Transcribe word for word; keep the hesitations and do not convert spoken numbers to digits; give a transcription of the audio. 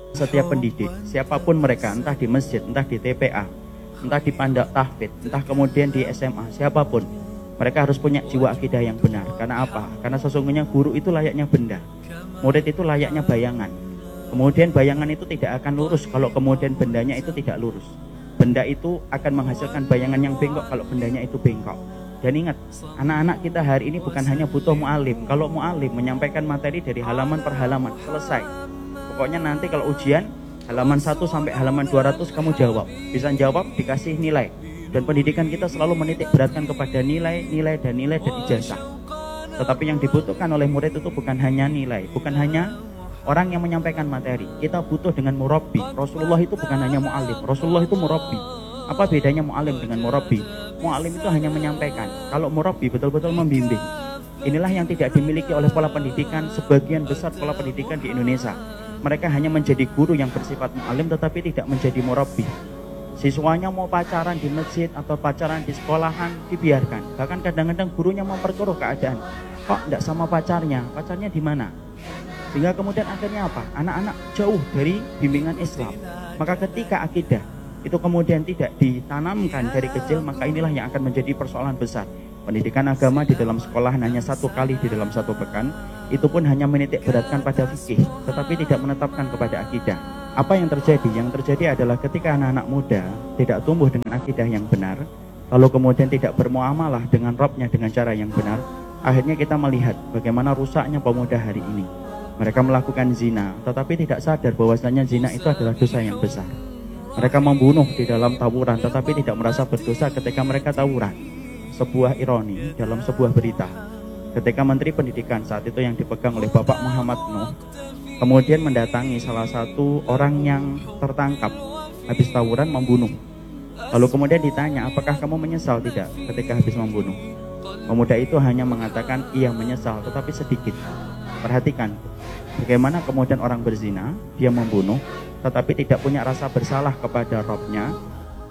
Setiap pendidik, siapapun mereka, entah di masjid, entah di T P A, entah di Pondok Tahfidz, entah kemudian di S M A, siapapun, mereka harus punya jiwa akidah yang benar. Karena apa? Karena sesungguhnya guru itu layaknya benda, murid itu layaknya bayangan. Kemudian bayangan itu tidak akan lurus kalau kemudian bendanya itu tidak lurus. Benda itu akan menghasilkan bayangan yang bengkok kalau bendanya itu bengkok. Dan ingat, anak-anak kita hari ini bukan hanya butuh mu'alim. Kalau mu'alim menyampaikan materi dari halaman per halaman, selesai. Pokoknya nanti kalau ujian, halaman satu sampai halaman dua ratus kamu jawab. Bisa jawab, dikasih nilai. Dan pendidikan kita selalu menitik beratkan kepada nilai, nilai, dan nilai dan ijazah. Tetapi yang dibutuhkan oleh murid itu bukan hanya nilai, bukan hanya orang yang menyampaikan materi. Kita butuh dengan murabbi. Rasulullah itu bukan hanya mu'alim, Rasulullah itu murabbi. Apa bedanya mu'alim dengan murabbi? Mu'alim itu hanya menyampaikan. Kalau murabbi betul-betul membimbing. Inilah yang tidak dimiliki oleh pola pendidikan sebagian besar pola pendidikan di Indonesia. Mereka hanya menjadi guru yang bersifat mu'alim tetapi tidak menjadi murabbi. Siswanya mau pacaran di masjid atau pacaran di sekolahan dibiarkan. Bahkan kadang-kadang gurunya memperkeruh keadaan. Kok tidak sama pacarnya? Pacarnya di mana? Sehingga kemudian akhirnya apa? Anak-anak jauh dari bimbingan Islam. Maka ketika akidah itu kemudian tidak ditanamkan dari kecil, maka inilah yang akan menjadi persoalan besar. Pendidikan agama di dalam sekolah hanya satu kali di dalam satu pekan, itu pun hanya menitik beratkan pada fikih, tetapi tidak menetapkan kepada akidah. Apa yang terjadi? Yang terjadi adalah ketika anak-anak muda tidak tumbuh dengan akidah yang benar, lalu kemudian tidak bermuamalah dengan Rabbnya dengan cara yang benar, akhirnya kita melihat bagaimana rusaknya pemuda hari ini. Mereka melakukan zina, tetapi tidak sadar bahwasanya zina itu adalah dosa yang besar. Mereka membunuh di dalam tawuran, tetapi tidak merasa berdosa ketika mereka tawuran. Sebuah ironi dalam sebuah berita, ketika Menteri Pendidikan saat itu yang dipegang oleh Bapak Muhammad Nuh, kemudian mendatangi salah satu orang yang tertangkap habis tawuran membunuh. Lalu kemudian ditanya, apakah kamu menyesal tidak ketika habis membunuh? Pemuda itu hanya mengatakan, iya menyesal, tetapi sedikit. Perhatikan, bagaimana kemudian orang berzina, dia membunuh, tetapi tidak punya rasa bersalah kepada Rabbnya,